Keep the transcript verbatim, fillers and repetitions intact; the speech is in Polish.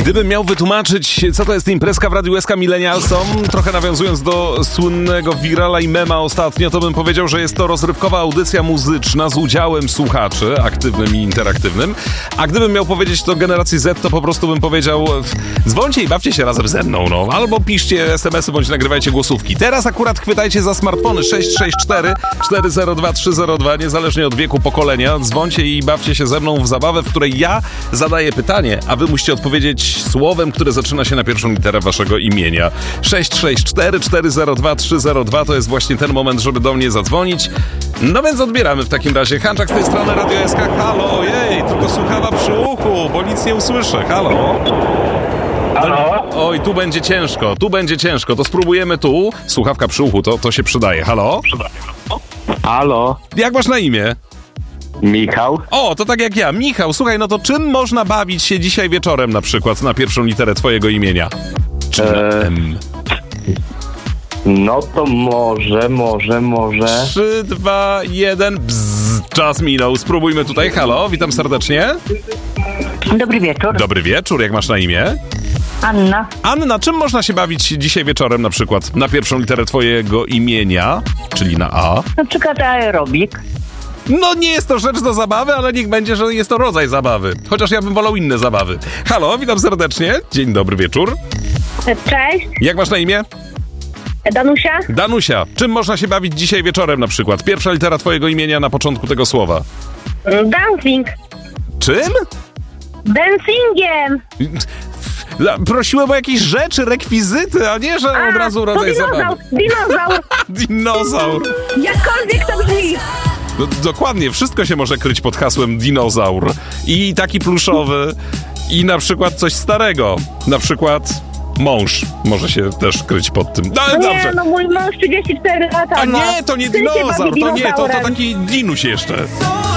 Gdybym miał wytłumaczyć, co to jest imprezka w Radiu S K Millennialsom, trochę nawiązując do słynnego wirala i mema ostatnio, to bym powiedział, że jest to rozrywkowa audycja muzyczna z udziałem słuchaczy, aktywnym i interaktywnym. A gdybym miał powiedzieć to generacji Z, to po prostu bym powiedział: dzwońcie i bawcie się razem ze mną, no. Albo piszcie es em esy, bądź nagrywajcie głosówki. Teraz akurat chwytajcie za smartfony sześć sześć cztery cztery zero dwa trzy zero dwa, niezależnie od wieku pokolenia. Dzwońcie i bawcie się ze mną w zabawę, w której ja zadaję pytanie, a wy musicie odpowiedzieć słowem, które zaczyna się na pierwszą literę waszego imienia. sześć sześć cztery cztery zero dwa trzy zero dwa to jest właśnie ten moment, żeby do mnie zadzwonić. No więc odbieramy w takim razie. Hanczak z tej strony Radio S K. Halo, ojej, tylko słuchawa przy uchu, bo nic nie usłyszę. Halo? Halo? Oj, tu będzie ciężko, tu będzie ciężko. To spróbujemy tu. Słuchawka przy uchu, to, to się przydaje. Halo? Halo? Jak masz na imię? Michał? O, to tak jak ja. Michał, słuchaj, no to czym można bawić się dzisiaj wieczorem na przykład na pierwszą literę twojego imienia? Czy na Eee, M? No to może, może, może... trzy, dwa, jeden, bzz, czas minął. Spróbujmy tutaj. Halo, witam serdecznie. Dobry wieczór. Dobry wieczór, jak masz na imię? Anna. Anna, czym można się bawić dzisiaj wieczorem na przykład na pierwszą literę twojego imienia, czyli na A? Na przykład aerobik. No nie jest to rzecz do zabawy, ale niech będzie, że jest to rodzaj zabawy. Chociaż ja bym wolał inne zabawy. Halo, witam serdecznie. Dzień dobry wieczór. Cześć, Jak masz na imię? Danusia. Danusia, czym można się bawić dzisiaj wieczorem na przykład? Pierwsza litera twojego imienia na początku tego słowa. Dancing. Czym? Dancingiem. Prosiłem o jakieś rzeczy, rekwizyty, a nie, że A, od razu rodzaj to dinozaur, zabawy. dinozaur. Dinozaur. Jakkolwiek to brzmi. No, dokładnie, wszystko się może kryć pod hasłem dinozaur. I taki pluszowy, i na przykład coś starego. Na przykład mąż może się też kryć pod tym. No, No dobrze. nie, no mój mąż trzydzieści cztery lata A ma. nie, to nie Ty się dinozaur, bawi to nie, to, to dinozaurem. taki dinuś jeszcze.